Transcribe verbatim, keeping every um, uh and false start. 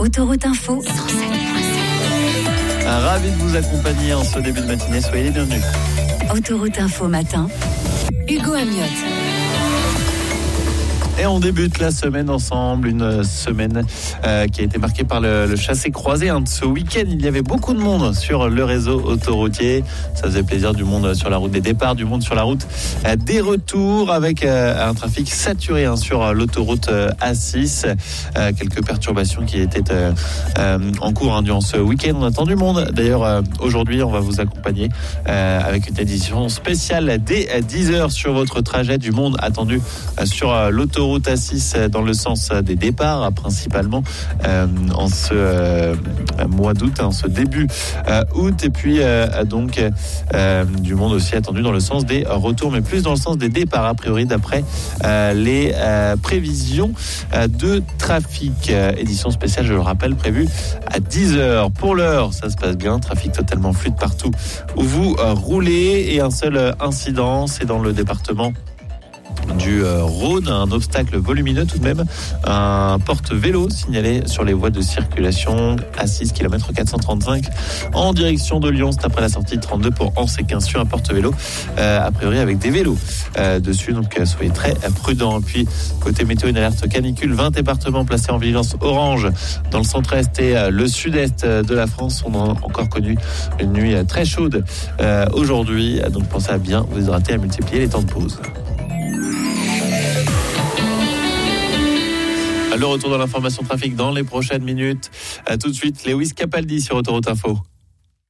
Autoroute Info, cent sept virgule sept. Ravi de vous accompagner en ce début de matinée. Soyez les bienvenus. Autoroute Info matin, Hugo Amiot. Et on débute la semaine ensemble, une semaine euh, qui a été marquée par le, le chassé-croisé. Hein. Ce week-end, il y avait beaucoup de monde sur le réseau autoroutier. Ça faisait plaisir, du monde sur la route des départs, du monde sur la route euh, des retours, avec euh, un trafic saturé hein, sur l'autoroute euh, A six. Euh, quelques perturbations qui étaient euh, euh, en cours hein, durant ce week-end. On attend du monde. D'ailleurs, euh, aujourd'hui, on va vous accompagner euh, avec une édition spéciale dès dix heures sur votre trajet. Du monde attendu euh, sur euh, l'autoroute Route A six dans le sens des départs, principalement euh, en ce euh, mois d'août, en ce début euh, août, et puis euh, donc euh, du monde aussi attendu dans le sens des retours, mais plus dans le sens des départs a priori d'après euh, les euh, prévisions euh, de trafic. Euh, édition spéciale, je le rappelle, prévue à dix heures. Pour l'heure, ça se passe bien, trafic totalement fluide partout où vous euh, roulez, et un seul euh, incident, c'est dans le département du euh, Rhône, un obstacle volumineux tout de même, un porte-vélo signalé sur les voies de circulation à six kilomètres quatre cent trente-cinq en direction de Lyon. C'est après la sortie trente-deux pour Anse et quinze sur un porte-vélo, euh, a priori avec des vélos euh, dessus, donc euh, soyez très prudents. Puis côté météo, une alerte canicule, vingt départements placés en vigilance orange dans le centre-est et euh, le sud-est de la France. On a encore connu une nuit euh, très chaude euh, aujourd'hui, donc pensez à bien vous hydrater, à multiplier les temps de pause. Le retour de l'information trafic dans les prochaines minutes. À tout de suite, Lewis Capaldi sur Autoroute Info.